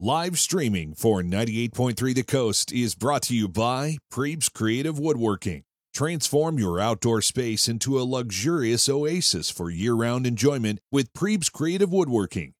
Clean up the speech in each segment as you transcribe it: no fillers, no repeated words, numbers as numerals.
Live streaming for 98.3 The Coast is brought to you by Prebes Creative Woodworking. Transform your outdoor space into a luxurious oasis for year-round enjoyment with Prebes Creative Woodworking.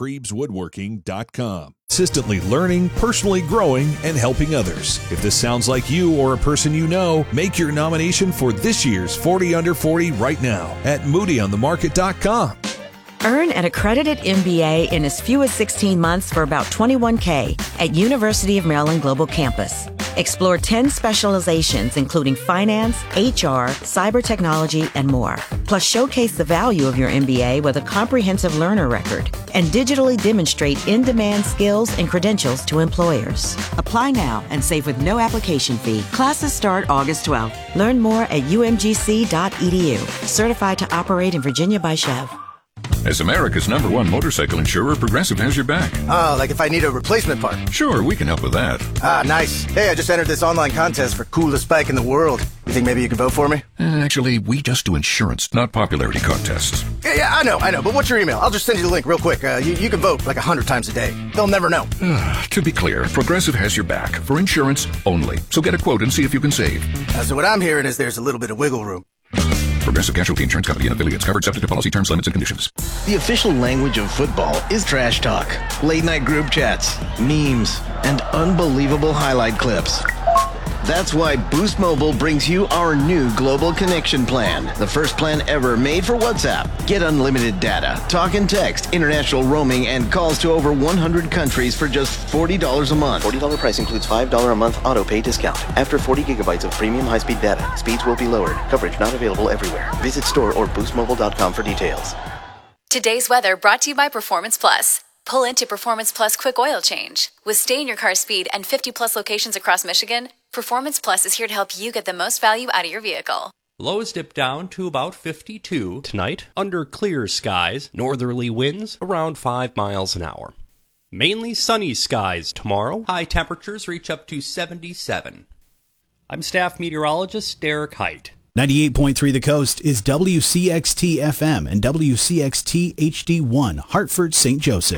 PrebesWoodworking.com. Consistently learning, personally growing, and helping others. If this sounds like you or a person you know, make your nomination for this year's 40 Under 40 right now at MoodyOnTheMarket.com. Earn an accredited MBA in as few as 16 months for about $21K at University of Maryland Global Campus. Explore 10 specializations, including finance, HR, cyber technology, and more. Plus, showcase the value of your MBA with a comprehensive learner record and digitally demonstrate in-demand skills and credentials to employers. Apply now and save with no application fee. Classes start August 12th. Learn more at umgc.edu. Certified to operate in Virginia by Chev. As America's #1 motorcycle insurer, Progressive has your back. Oh, like if I need a replacement part? Sure, we can help with that. Ah, nice. Hey, I just entered this online contest for coolest bike in the world. You think maybe you can vote for me? Actually, we just do insurance, not popularity contests. Yeah, I know. But what's your email? I'll just send you the link real quick. You can vote like 100 times a day. They'll never know. To be clear, Progressive has your back for insurance only. So get a quote and see if you can save. So what I'm hearing is there's a little bit of wiggle room. Progressive Casualty Insurance Company and affiliates, covered subject to policy terms, limits, and conditions. The official language of football is trash talk, late night group chats, memes, and unbelievable highlight clips. That's why Boost Mobile brings you our new Global Connection plan, the first plan ever made for WhatsApp. Get unlimited data, talk and text, international roaming, and calls to over 100 countries for just $40 a month. $40 price includes $5 a month auto pay discount. After 40 gigabytes of premium high-speed data, speeds will be lowered. Coverage not available everywhere. Visit store or boostmobile.com for details. Today's weather brought to you by Performance Plus. Pull into Performance Plus Quick Oil Change. With stay-in-your-car speed and 50-plus locations across Michigan, Performance Plus is here to help you get the most value out of your vehicle. Lows dip down to about 52 tonight, under clear skies, northerly winds around 5 miles an hour. Mainly sunny skies tomorrow, high temperatures reach up to 77. I'm staff meteorologist Derek Height. 98.3 The Coast is WCXT FM and WCXT HD1, Hartford, St. Joseph.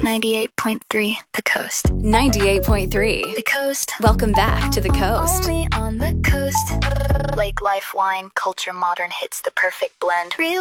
98.3 The Coast. 98.3 The Coast. Welcome back to The Coast. Only on the coast. Lake life, wine, culture, modern hits the perfect blend. Real